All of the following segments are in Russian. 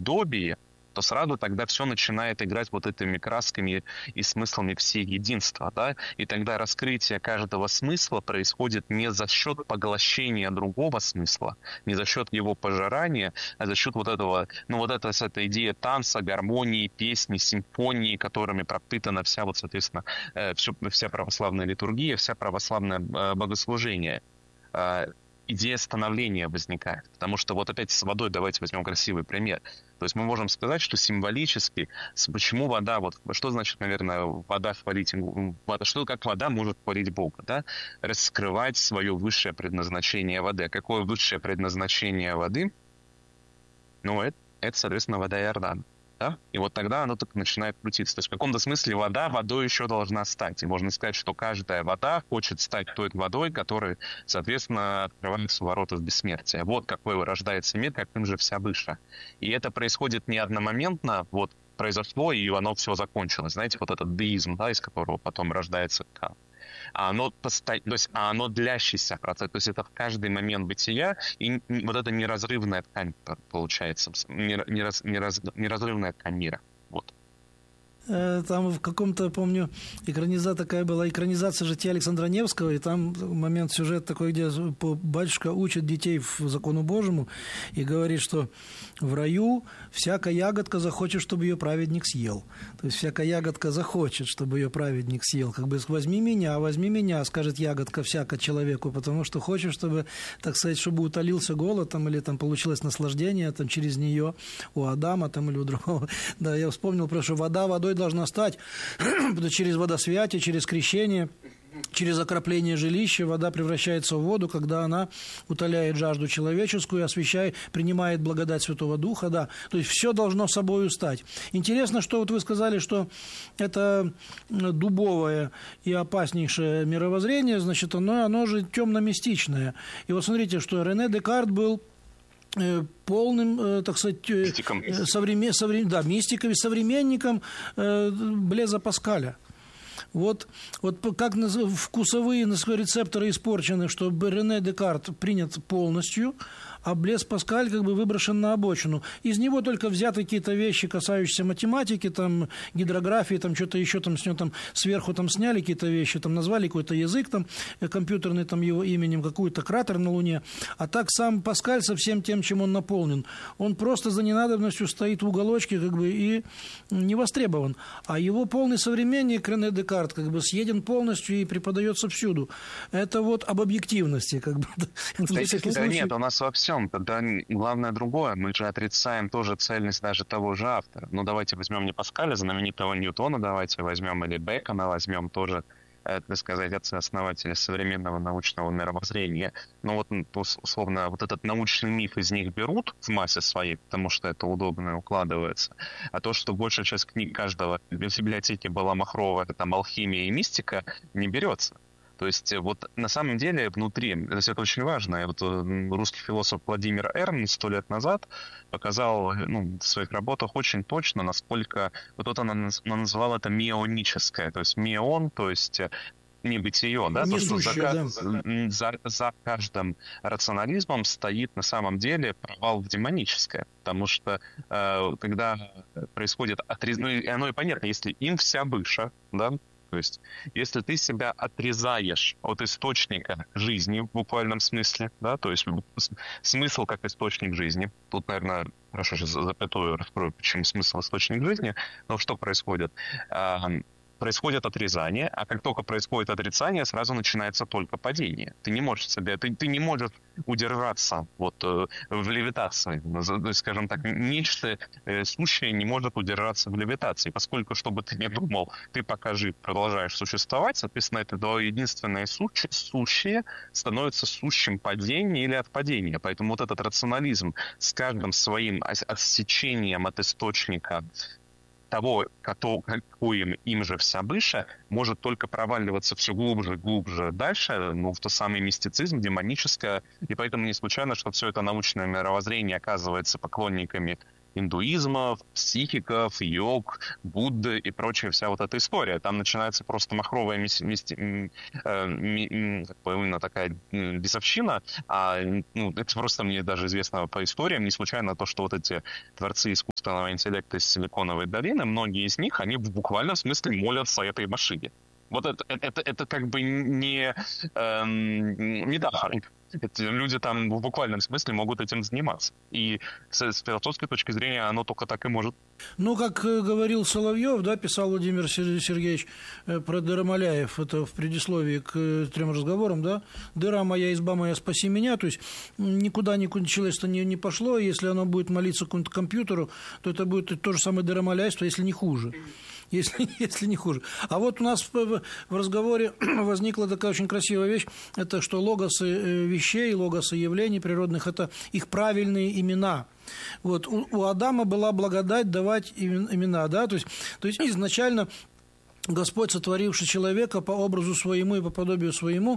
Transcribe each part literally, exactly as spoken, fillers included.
подобии, то сразу тогда все начинает играть вот этими красками и смыслами все единства, да, и тогда раскрытие каждого смысла происходит не за счет поглощения другого смысла, не за счет его пожирания, а за счет вот этого, ну вот это, эта идея танца, гармонии, песни, симфонии, которыми пропитана вся вот, соответственно, все, вся православная литургия, вся православное богослужение. Идея становления возникает. Потому что вот опять с водой давайте возьмем красивый пример. То есть мы можем сказать, что символически, почему вода, вот что значит, наверное, вода творить, вода, что как вода может творить Бога, да? Раскрывать свое высшее предназначение воды. Какое высшее предназначение воды? Ну, это, это соответственно, вода Иордана. Да? И вот тогда оно так начинает крутиться. То есть в каком-то смысле вода водой еще должна стать. И можно сказать, что каждая вода хочет стать той водой, которая, соответственно, открывается ворота в бессмертие. Вот какой рождается мир, каким же вся выше. И это происходит не одномоментно, вот произошло, и оно все закончилось. Знаете, вот этот деизм, да, из которого потом рождается кал. А оно, посто... то есть, а оно длящийся процесс, то есть это в каждый момент бытия, и вот это неразрывная ткань получается, нераз... Нераз... неразрывная ткань мира. Вот. Там в каком-то, помню, экранизация такая была, экранизация «Жития Александра Невского», и там момент, сюжет такой, где батюшка учит детей в закону Божьему и говорит, что в раю всякая ягодка захочет, чтобы ее праведник съел. То есть всякая ягодка захочет, чтобы ее праведник съел. Как бы возьми меня, возьми меня, скажет ягодка всяко человеку, потому что хочет, чтобы, так сказать, чтобы утолился голод там, или там получилось наслаждение там, через нее у Адама там, или у другого. Да, я вспомнил, просто, что вода водой должна стать через водосвятие, через крещение, через окропление жилища. Вода превращается в воду, когда она утоляет жажду человеческую, освящает, принимает благодать Святого Духа. Да. То есть все должно собою стать. Интересно, что вот вы сказали, что это дубовое и опаснейшее мировоззрение, значит, оно, оно же темно-мистичное. И вот смотрите, что Рене Декарт был полным, так сказать, современ... современ... да, мистиком и современником Блеза Паскаля. Вот, вот как вкусовые рецепторы испорчены, что Рене Декарт принят полностью, а Блез Паскаль как бы выброшен на обочину. Из него только взяты какие-то вещи, касающиеся математики, там, гидрографии, там, что-то еще там, с него там сверху там сняли какие-то вещи, там, назвали какой-то язык там, компьютерный там, его именем, какой-то кратер на Луне. А так сам Паскаль со всем тем, чем он наполнен, он просто за ненадобностью стоит в уголочке как бы, и не востребован. А его полный современник Рене Декарт как бы съеден полностью и преподается всюду. Это вот об объективности. Как бы. Да нет, у нас во всем. Тогда главное другое. Мы же отрицаем тоже цельность даже того же автора. Ну, давайте возьмем не Паскаля, знаменитого Ньютона, давайте возьмем или Бекона, возьмем тоже, так сказать, отца-основателя современного научного мировоззрения. Ну, вот, условно, вот этот научный миф из них берут в массе своей, потому что это удобно и укладывается. А то, что большая часть книг каждого в библиотеке была махровая, там, алхимия и мистика, не берется. То есть вот на самом деле внутри, то есть это очень важно, и вот русский философ Владимир Эрн сто лет назад показал ну, в своих работах очень точно, насколько, вот тут он назвал это меоническое, то есть меон, то есть небытие, да, то, что за, да. За, за каждым рационализмом стоит на самом деле провал в демоническое, потому что э, когда происходит отрезание, ну, и оно и понятно, если им вся выше, да, то есть, если ты себя отрезаешь от источника жизни в буквальном смысле, да, то есть смысл как источник жизни, тут, наверное, хорошо, сейчас запятую раскрою, почему смысл источник жизни, но что происходит? Происходит отрезание, а как только происходит отрицание, сразу начинается только падение. Ты не можешь себе, ты, ты не можешь удержаться вот, э, в левитации. Скажем так, нечто э, сущее не может удержаться в левитации, поскольку, что бы ты ни думал, ты пока жив, продолжаешь существовать, соответственно, это твое единственное сущее, сущее становится сущим падения или отпадения. Поэтому вот этот рационализм с каждым своим отсечением от источника того, каким им же вся выше, может только проваливаться все глубже, глубже дальше, ну, в тот самый мистицизм, демоническое, и поэтому не случайно, что все это научное мировоззрение оказывается поклонниками индуизмов, психиков, йог, Будды и прочая вся вот эта история. Там начинается просто махровая мисти, мисти, э, ми, как бы именно такая бесовщина, а ну, это просто мне даже известно по историям, не случайно то, что вот эти творцы искусственного интеллекта из Силиконовой долины, многие из них, они в буквальном смысле молятся этой машине. Вот это, это, это как бы не эм, метафора. Эти люди там в буквальном смысле могут этим заниматься. И с, с философской точки зрения оно только так и может. Ну, как говорил Соловьев, да, писал Владимир Сергеевич про Дырамаляев, это в предисловии к трем разговорам, да, «Дыра моя, изба моя, спаси меня», то есть никуда, никуда человечество не, не пошло, если оно будет молиться какому-то компьютеру, то это будет то же самое дырамаляйство, если не хуже. Если, если не хуже. А вот у нас в, в разговоре возникла такая очень красивая вещь, это что логосы вещей, логосы явлений природных, это их правильные имена. Вот у, у Адама была благодать давать имена, да, то есть, то есть изначально Господь, сотворивший человека по образу своему и по подобию своему,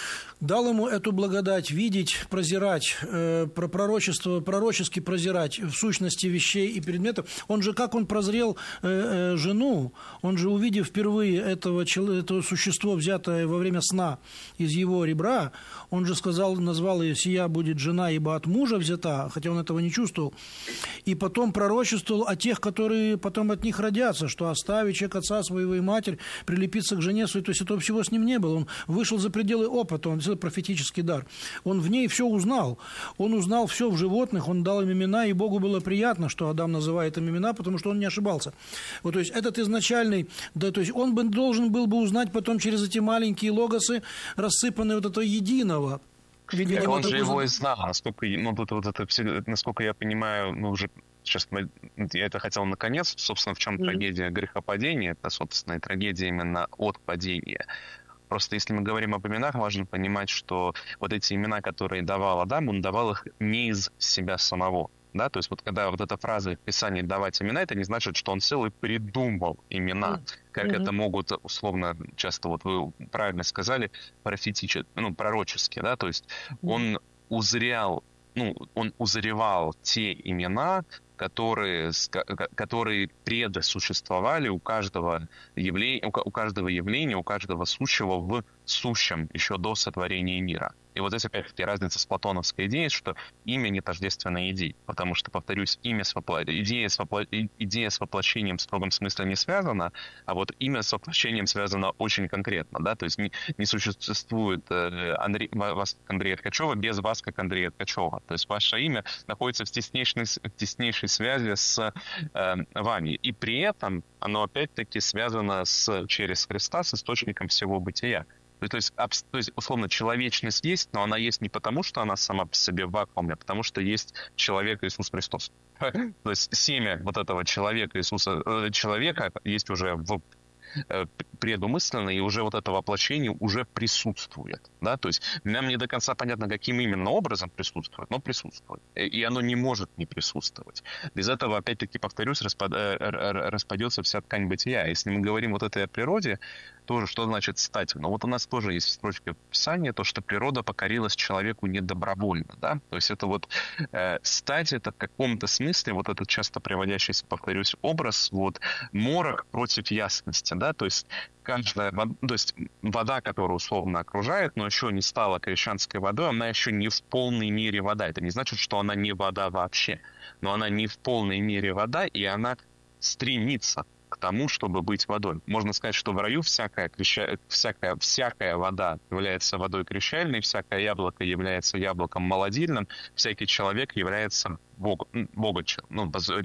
дал ему эту благодать видеть, прозирать, э, про пророчество, пророчески прозирать в сущности вещей и предметов. Он же, как он прозрел э, э, жену, он же, увидев впервые этого, этого существо, взятое во время сна из его ребра, он же сказал, назвал ее «сия будет жена, ибо от мужа взята», хотя он этого не чувствовал. И потом пророчествовал о тех, которые потом от них родятся, что оставит человек отца своего и матерь, прилепиться к жене своей. То есть этого всего с ним не было. Он вышел за пределы опыта, он профетический дар. Он в ней все узнал. Он узнал все в животных, он дал им имена, и Богу было приятно, что Адам называет им имена, потому что он не ошибался. Вот, то есть этот изначальный, да, то есть он бы, должен был бы узнать потом через эти маленькие логосы, рассыпанные вот этого единого. Видимо, он же его и знал, насколько, ну, вот, вот это все, насколько я понимаю, ну, уже сейчас я это хотел наконец, собственно, в чем mm-hmm. трагедия грехопадения, это, собственно, и трагедия именно от падения. Просто если мы говорим об именах, важно понимать, что вот эти имена, которые давал Адам, он давал их не из себя самого. Да? То есть вот когда вот эта фраза в Писании «давать имена», это не значит, что он сел и придумал имена, как mm-hmm. это могут условно, часто вот вы правильно сказали, профетически, ну, пророчески, да, то есть mm-hmm. он узрял, ну, он узревал те имена, которые, которые предсуществовали у каждого явления, у каждого явления, у каждого сущего в сущем еще до сотворения мира. И вот здесь опять-таки разница с платоновской идеей, что имя не тождественно идее. Потому что, повторюсь, имя с вопла... идея, с вопла... идея с воплощением в строгом смысле не связана, а вот имя с воплощением связано очень конкретно. Да? То есть не, не существует э, Андрей... вас как Андрея Ткачева без вас как Андрея Ткачева. То есть ваше имя находится в теснейшей, в теснейшей связи с э, вами. И при этом оно опять-таки связано с, через Христа с источником всего бытия. То есть, то есть, условно, человечность есть, но она есть не потому, что она сама по себе в вакууме, а потому что есть человек Иисус Христос. То есть семя вот этого человека Иисуса, человека есть уже в предумысленно, и уже вот это воплощение уже присутствует. Да? То есть нам не до конца понятно, каким именно образом присутствует, но присутствует. И оно не может не присутствовать. Из этого, опять-таки, повторюсь, распад... распадется вся ткань бытия. Если мы говорим вот этой о природе, тоже что значит стать? Ну вот у нас тоже есть строчка в Писании, то, что природа покорилась человеку недобровольно. Да? То есть это вот э, стать, это в каком-то смысле, вот этот часто приводящийся, повторюсь, образ, вот морок против ясности. Да? То есть каждая вода, то есть вода, которая условно окружает, но еще не стала крещанской водой, она еще не в полной мере вода. Это не значит, что она не вода вообще, но она не в полной мере вода, и она стремится к тому, чтобы быть водой. Можно сказать, что в раю всякая, креща... всякая, всякая вода является водой крещальной, всякое яблоко является яблоком молодильным, всякий человек является Бога, Бога, ну,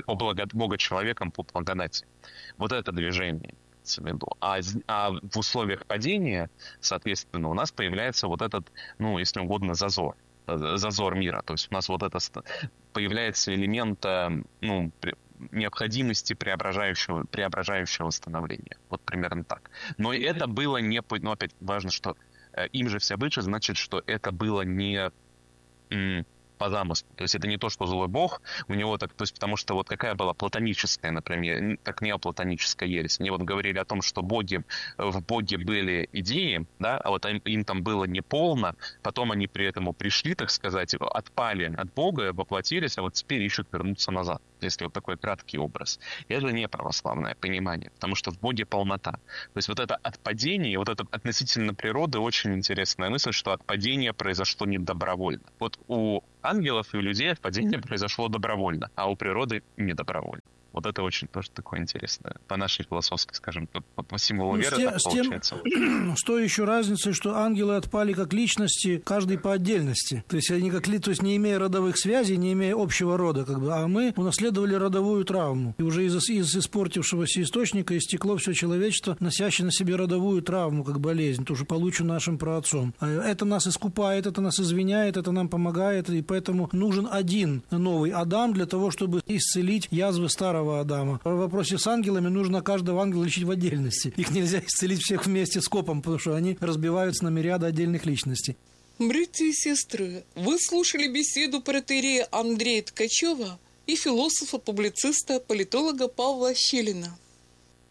Бога человеком по благодати. Вот это движение. А, а в условиях падения, соответственно, у нас появляется вот этот, ну, если угодно, зазор. Зазор мира. То есть у нас вот это появляется элемент, ну, необходимости преображающего, преображающего становления. Вот примерно так. Но это было не... Ну, опять важно, что им же вся быча, значит, что это было не... по замыслу. То есть это не то, что злой бог, у него так, то есть потому что вот какая была платоническая, например, так неоплатоническая ересь. Они вот говорили о том, что боги, в боге были идеи, да, а вот им, им там было неполно, потом они при этом пришли, так сказать, отпали от бога, воплотились, а вот теперь ищут вернуться назад. Если вот такой краткий образ. И это не православное понимание, потому что в боге полнота. То есть вот это отпадение, вот это относительно природы очень интересная мысль, что отпадение произошло не добровольно. Вот у ангелов и у людей отпадение произошло добровольно, а у природы не добровольно. Вот это очень тоже такое интересное. По нашей философской, скажем, по, по символу ну, веры те, так с получается. Тем, что еще разница, что ангелы отпали как личности, каждый по отдельности. То есть они как ли, то есть не имея родовых связей, не имея общего рода, как бы, а мы унаследовали родовую травму. И уже из, из испортившегося источника истекло все человечество, носящее на себе родовую травму, как болезнь, тоже полученную нашим праотцом. Это нас искупает, это нас извиняет, это нам помогает, и поэтому нужен один новый Адам для того, чтобы исцелить язвы старого Адама. В вопросе с ангелами нужно каждого ангела лечить в отдельности. Их нельзя исцелить всех вместе скопом, потому что они разбиваются на мириады отдельных личностей. Братья и сестры, вы слушали беседу протоиерея Андрея Ткачева и философа-публициста, политолога Павла Щелина.